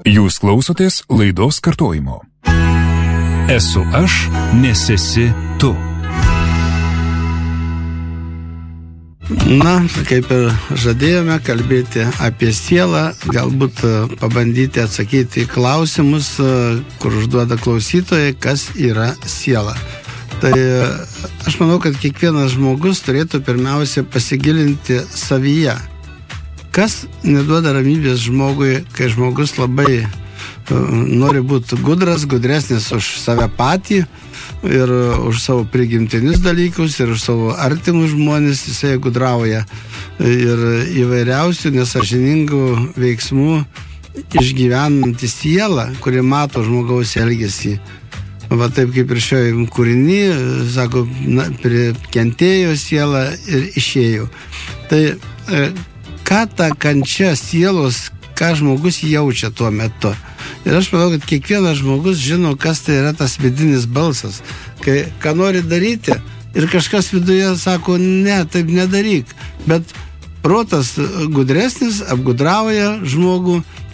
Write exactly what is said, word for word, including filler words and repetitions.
Jūs klausotės laidos kartojimo. Esu aš, nes esi tu. Na, kaip ir žadėjome kalbėti apie sielą, galbūt pabandyti atsakyti į klausimus, kur užduoda klausytojai, kas yra siela. Tai aš manau, kad kiekvienas žmogus turėtų pirmiausia pasigilinti savyje. Kas neduoda ramybės žmogui, kai žmogus labai nori būti gudras, gudresnis už save patį ir už savo prigimtinius dalykus ir už savo artimus žmonės, jisai gudrauja ir įvairiausių nesažiningų veiksmų išgyvenanti siela, kuri mato žmogaus elgesį. Va taip kaip ir šioje kūriny, sako, na, kentėjo siela ir išėjo. Tai ką ta kančia sielos, ką žmogus jaučia tuo metu? Ir aš manau, kad kiekvienas žmogus žino, kas tai yra tas vidinis balsas. Kai ką nori daryti ir kažkas viduje sako, ne, taip nedaryk. Bet protas gudresnis apgudrauja žmogų